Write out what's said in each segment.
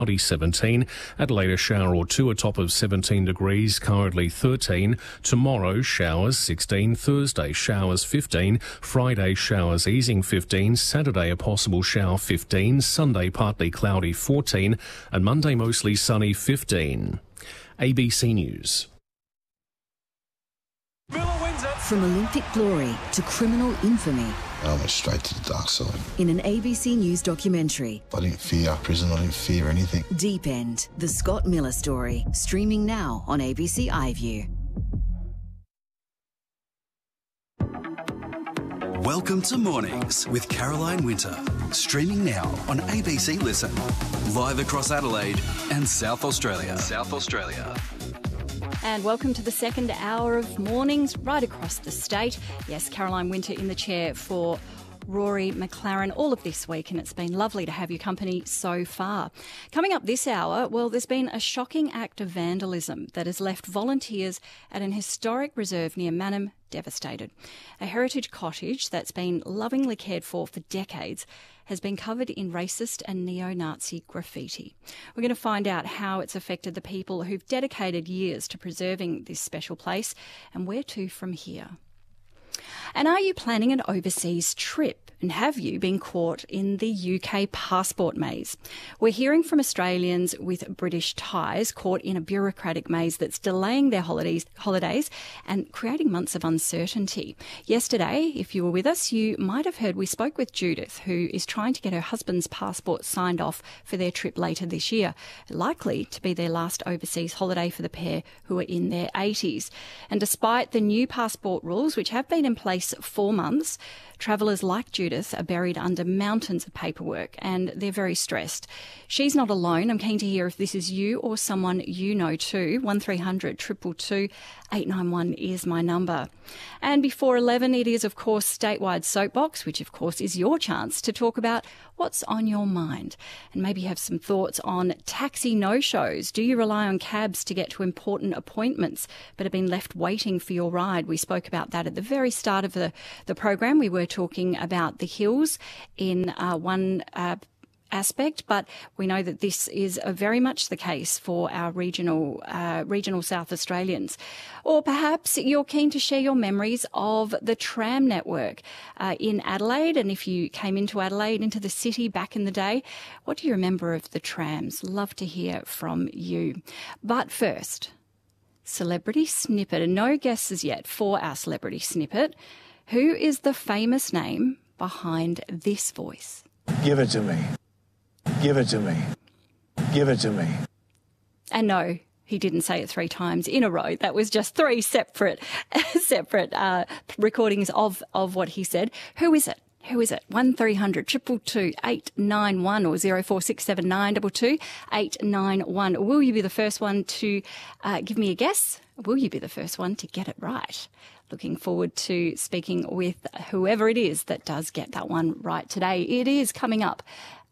17, Adelaide a shower or two, a top of 17 degrees, currently 13. Tomorrow showers 16, Thursday showers 15, Friday showers easing 15, Saturday a possible shower 15, Sunday partly cloudy 14, and Monday mostly sunny 15. ABC News. From Olympic glory to criminal infamy. I went straight to the dark side. In an ABC News documentary. I didn't fear prison, I didn't fear anything. Deep End, the Scott Miller story, streaming now on ABC iView. Welcome to Mornings with Caroline Winter, streaming now on ABC Listen, live across Adelaide and South Australia. And welcome to the second hour of Mornings right across the state. Yes, Caroline Winter in the chair for Rory McLaren all of this week, and it's been lovely to have your company so far. Coming up this hour, well, there's been a shocking act of vandalism that has left volunteers at an historic reserve near Mannum devastated. A heritage cottage that's been lovingly cared for decades has been covered in racist and neo-Nazi graffiti. We're going to find out how it's affected the people who've dedicated years to preserving this special place and where to from here. And are you planning an overseas trip? And have you been caught in the UK passport maze? We're hearing from Australians with British ties caught in a bureaucratic maze that's delaying their holidays and creating months of uncertainty. Yesterday, if you were with us, you might have heard we spoke with Judith, who is trying to get her husband's passport signed off for their trip later this year, likely to be their last overseas holiday for the pair who are in their 80s. And despite the new passport rules, which have been in place 4 months, travellers like Judith are buried under mountains of paperwork and they're very stressed. She's not alone. I'm keen to hear if this is you or someone you know too. 1300 222 891 is my number. And before 11, it is, of course, Statewide Soapbox, which, of course, is your chance to talk about what's on your mind and maybe have some thoughts on taxi no-shows. Do you rely on cabs to get to important appointments but have been left waiting for your ride? We spoke about that at the very start of the program. We were talking about the hills in one aspect, but we know that this is very much the case for our regional South Australians. Or perhaps you're keen to share your memories of the tram network in Adelaide, and if you came into Adelaide, into the city back in the day, what do you remember of the trams? Love to hear from you. But first, Celebrity Snippet, and no guesses yet for our Celebrity Snippet. Who is the famous name behind this voice? Give it to me. Give it to me. Give it to me. And no, he didn't say it 3 times in a row. That was just 3 separate recordings of what he said. Who is it? Who is it? 1300 222 891 or 046792 891. Will you be the first one to give me a guess? Will you be the first one to get it right? Looking forward to speaking with whoever it is that does get that one right today. It is coming up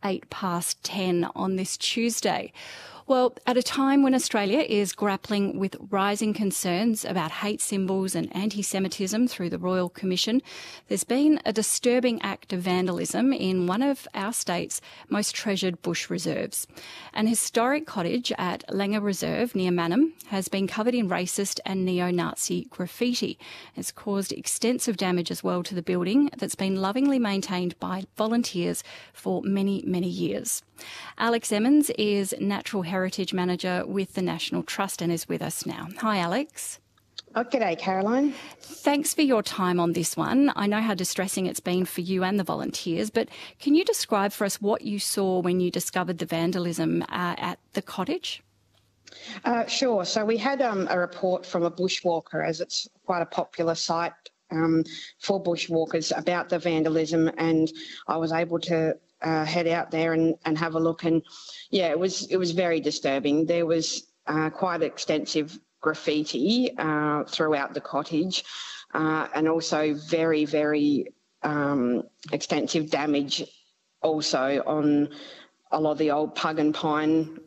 10:08 on this Tuesday. Well, at a time when Australia is grappling with rising concerns about hate symbols and anti-Semitism through the Royal Commission, there's been a disturbing act of vandalism in one of our state's most treasured bush reserves. An historic cottage at Langer Reserve near Mannum has been covered in racist and neo-Nazi graffiti. It's caused extensive damage as well to the building that's been lovingly maintained by volunteers for many, many years. Alex Emmons is Natural Heritage Manager with the National Trust and is with us now. Hi, Alex. Oh, g'day, Caroline. Thanks for your time on this one. I know how distressing it's been for you and the volunteers, but can you describe for us what you saw when you discovered the vandalism at the cottage? Sure. So we had a report from a bushwalker, as it's quite a popular site for bushwalkers, about the vandalism, and I was able to head out there and have a look, and yeah, it was very disturbing. There was quite extensive graffiti throughout the cottage, and also very, very extensive damage also on a lot of the old Pug and Pine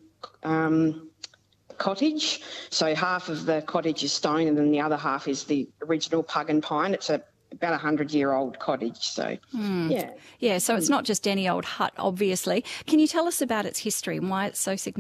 cottage. So half of the cottage is stone and then the other half is the original Pug and Pine. It's about 100-year-old cottage. So, yeah. Yeah, so it's not just any old hut, obviously. Can you tell us about its history and why it's so significant?